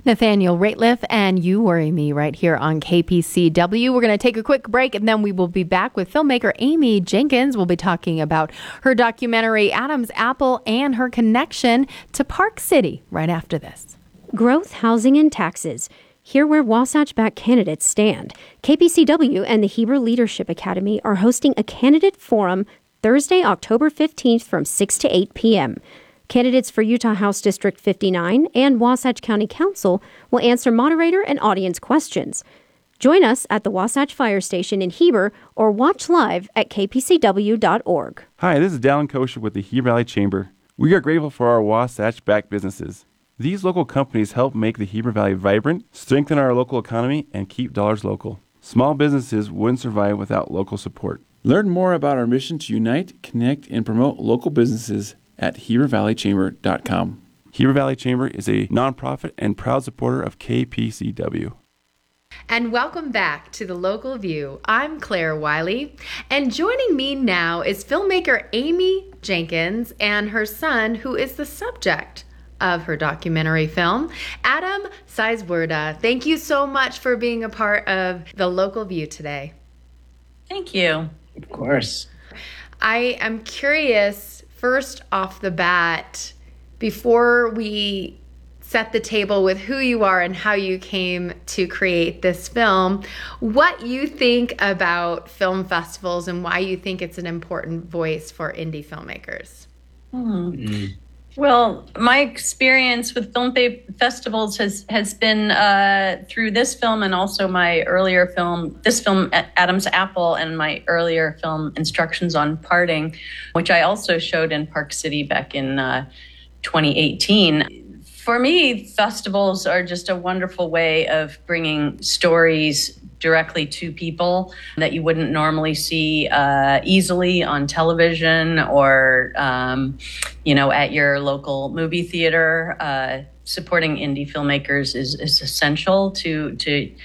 Nathaniel Rateliff and You Worry Me right here on KPCW. We're going to take a quick break and then we will be back with filmmaker Amy Jenkins. We'll be talking about her documentary Adam's Apple and her connection to Park City right after this. Growth, housing, and taxes. Here where Wasatch-backed candidates stand. KPCW and the Heber Leadership Academy are hosting a candidate forum Thursday, October 15th from 6 to 8 p.m. Candidates for Utah House District 59 and Wasatch County Council will answer moderator and audience questions. Join us at the Wasatch Fire Station in Heber or watch live at kpcw.org. Hi, this is Dallin Kosher with the Heber Valley Chamber. We are grateful for our Wasatch-backed businesses. These local companies help make the Heber Valley vibrant, strengthen our local economy, and keep dollars local. Small businesses wouldn't survive without local support. Learn more about our mission to unite, connect, and promote local businesses at HeberValleyChamber.com. Heber Valley Chamber is a nonprofit and proud supporter of KPCW. And welcome back to The Local View. I'm Claire Wiley, and joining me now is filmmaker Amy Jenkins and her son, who is the subject of her documentary film, Adam Sizewirda. Thank you so much for being a part of The Local View today. Thank you. Of course. I am curious, first off the bat, before we set the table with who you are and how you came to create this film, what you think about film festivals and why you think it's an important voice for indie filmmakers. Well, my experience with film festivals has been through this film and also my earlier film, Adam's Apple, and my earlier film, Instructions on Parting, which I also showed in Park City back in 2018. For me, festivals are just a wonderful way of bringing stories directly to people that you wouldn't normally see easily on television or, at your local movie theater. Supporting indie filmmakers is essential to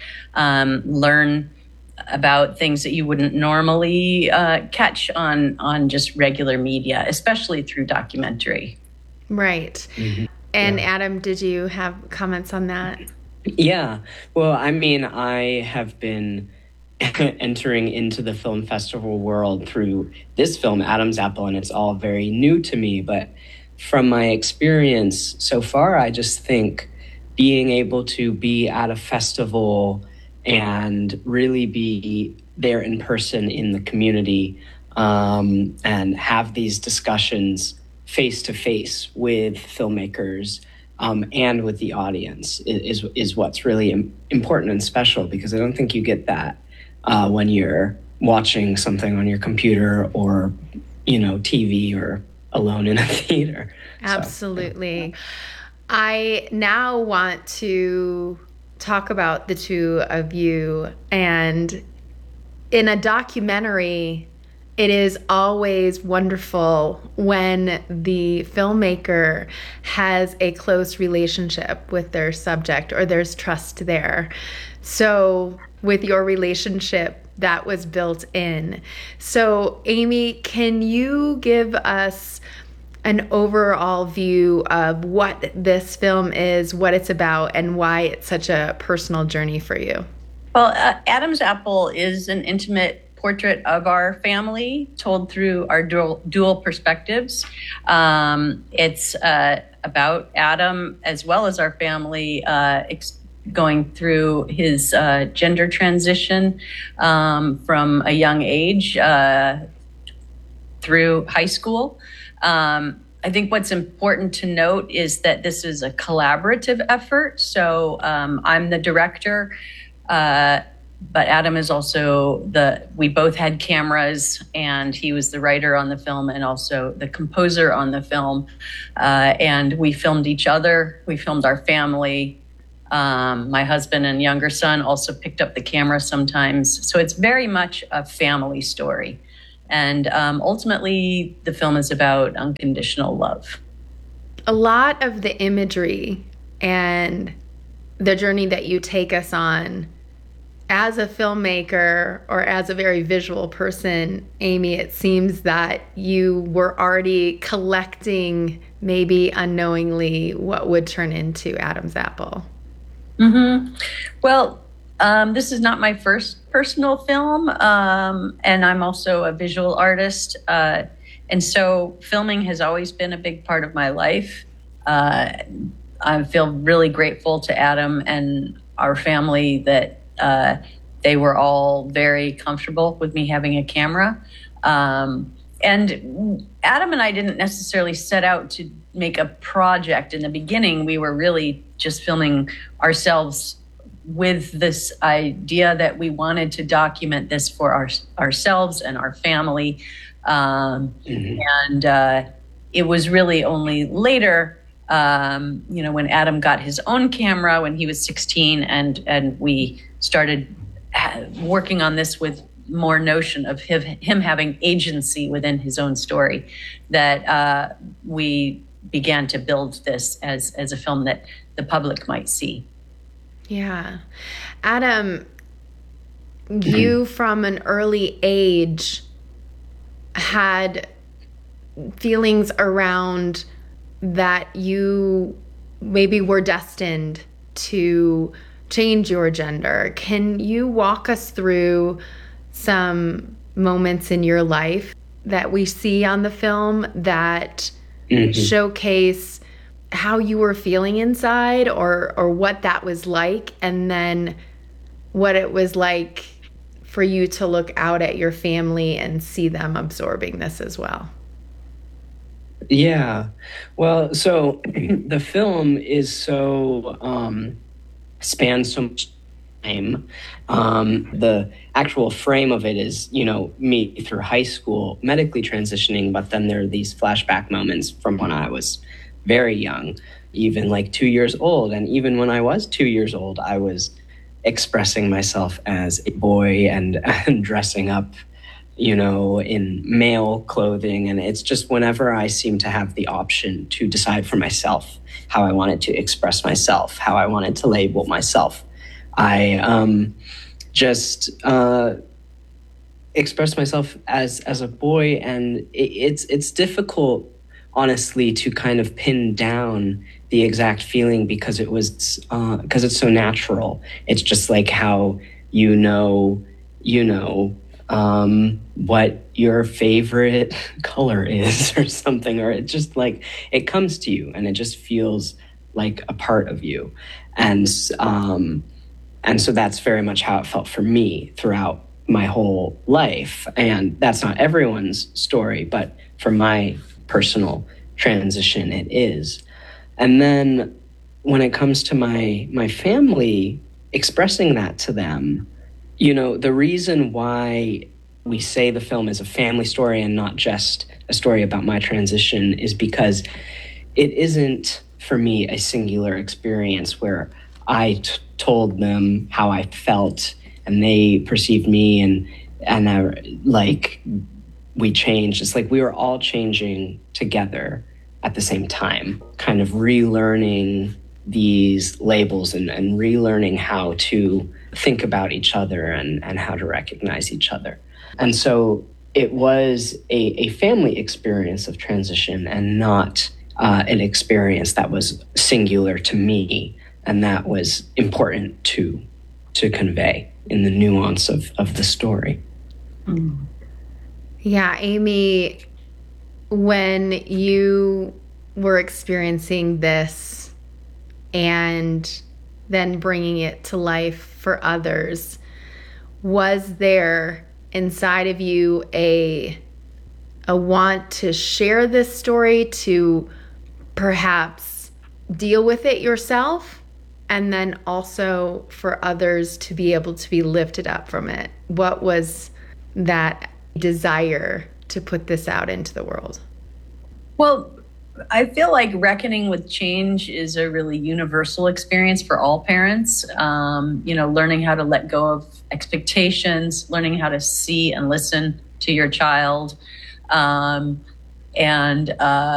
learn about things that you wouldn't normally catch on just regular media, especially through documentary. Right. Mm-hmm. And Adam, did you have comments on that? Yeah. Well, I mean, I have been entering into the film festival world through this film, Adam's Apple, and it's all very new to me. But from my experience so far, I just think being able to be at a festival and really be there in person in the community and have these discussions face-to-face with filmmakers and with the audience is what's really important and special, because I don't think you get that when you're watching something on your computer or, TV or alone in a theater. Absolutely. So, I now want to talk about the two of you. And in a documentary, it is always wonderful when the filmmaker has a close relationship with their subject or there's trust there. So with your relationship, that was built in. So Amy, can you give us an overall view of what this film is, what it's about, and why it's such a personal journey for you? Well, Adam's Apple is an intimate portrait of our family told through our dual perspectives. It's about Adam as well as our family going through his gender transition from a young age through high school. I think what's important to note is that this is a collaborative effort. So I'm the director, but Adam is also we both had cameras, and he was the writer on the film and also the composer on the film. And we filmed each other. We filmed our family. My husband and younger son also picked up the camera sometimes. So it's very much a family story. And ultimately, the film is about unconditional love. A lot of the imagery and the journey that you take us on as a filmmaker or as a very visual person, Amy, it seems that you were already collecting, maybe unknowingly, what would turn into Adam's Apple. Well, this is not my first personal film, and I'm also a visual artist. And so filming has always been a big part of my life. I feel really grateful to Adam and our family that they were all very comfortable with me having a camera. And Adam and I didn't necessarily set out to make a project in the beginning. We were really just filming ourselves with this idea that we wanted to document this for ourselves and our family. And it was really only later, when Adam got his own camera when he was 16, and we started working on this with more notion of him having agency within his own story, that we began to build this as a film that the public might see. Yeah. Adam, you from an early age had feelings around that you maybe were destined to change your gender. Can you walk us through some moments in your life that we see on the film that showcase how you were feeling inside, or what that was like, and then what it was like for you to look out at your family and see them absorbing this as well? Yeah. Well, so the film is so spans so much time. The actual frame of it is, me through high school, medically transitioning, but then there are these flashback moments from when I was very young, even like 2 years old. And even when I was 2 years old, I was expressing myself as a boy and dressing up, in male clothing. And it's just whenever I seem to have the option to decide for myself how I wanted to express myself, how I wanted to label myself, I just express myself as a boy. And it's difficult, honestly, to kind of pin down the exact feeling because it's so natural. It's just like how what your favorite color is or something, or it just like it comes to you and it just feels like a part of you. And so that's very much how it felt for me throughout my whole life. And that's not everyone's story, but for my personal transition, it is. And then when it comes to my family, expressing that to them, the reason why we say the film is a family story and not just a story about my transition is because it isn't, for me, a singular experience where I told them how I felt and they perceived me and we changed. It's like we were all changing together at the same time, kind of relearning these labels and relearning how to think about each other and how to recognize each other. And so it was a family experience of transition and not an experience that was singular to me. And that was important to convey in the nuance of the story. Yeah, Amy, when you were experiencing this and then bringing it to life for others, was there inside of you a want to share this story, to perhaps deal with it yourself, and then also for others to be able to be lifted up from it? What was that desire to put this out into the world? Well, I feel like reckoning with change is a really universal experience for all parents. Learning how to let go of expectations, learning how to see and listen to your child, and